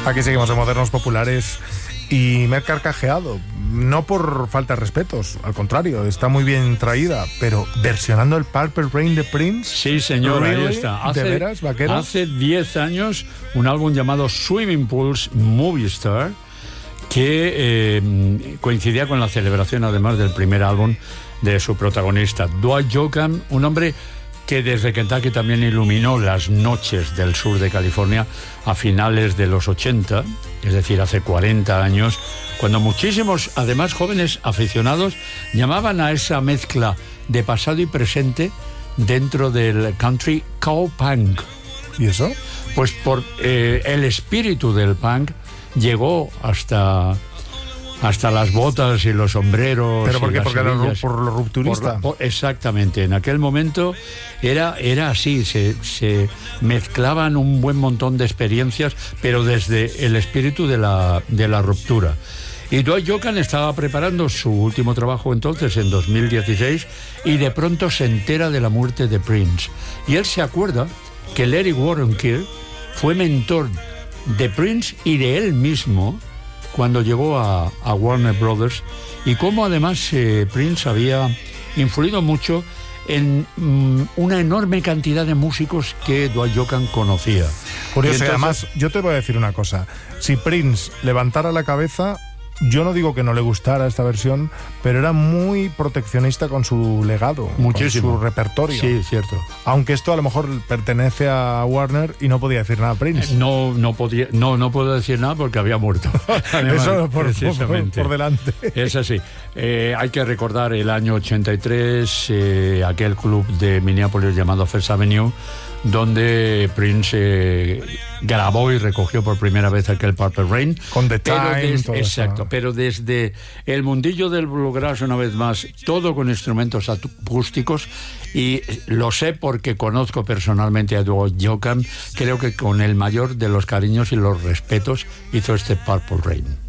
Aquí seguimos en Modernos Populares y me he carcajeado, no por falta de respetos, al contrario, está muy bien traída, pero versionando el Purple Rain de Prince. Sí, señor, ¿Really? ahí está. ¿De veras, vaquero? Hace 10 años, un álbum llamado Swimming Pools Movie Star, que coincidía con la celebración, además, del primer álbum de su protagonista, Dwight Yoakam, un hombre que desde Kentucky también iluminó las noches del sur de California a finales de los 80, es decir, hace 40 años, cuando muchísimos, además jóvenes aficionados, llamaban a esa mezcla de pasado y presente dentro del country cowpunk. ¿Y eso? Pues por el espíritu del punk llegó hasta las botas y los sombreros. ¿Pero por qué? Porque era hebillas. por lo rupturista. Exactamente. En aquel momento era así. Se mezclaban un buen montón de experiencias, pero desde el espíritu de la ruptura. Y Dwight Yoakam estaba preparando su último trabajo entonces, en 2016, y de pronto se entera de la muerte de Prince. Y él se acuerda que Larry Warren-Kiel fue mentor de Prince y de él mismo cuando llegó a Warner Brothers, y cómo además Prince había influido mucho en una enorme cantidad de músicos que Dwight Yoakam conocía. Curioso, y entonces, además, yo te voy a decir una cosa. Si Prince levantara la cabeza, yo no digo que no le gustara esta versión, pero era muy proteccionista con su legado, muchísimo, con su repertorio. Sí, cierto. Aunque esto a lo mejor pertenece a Warner y no podía decir nada a Prince. No puedo decir nada porque había muerto. Además, eso por delante. Es así. Hay que recordar el año 83, aquel club de Minneapolis llamado First Avenue, donde Prince grabó y recogió por primera vez aquel Purple Rain. Con The Time. Exacto, pero desde el mundillo del bluegrass, una vez más, todo con instrumentos acústicos, y lo sé porque conozco personalmente a Dwight Yoakam. Creo que con el mayor de los cariños y los respetos hizo este Purple Rain.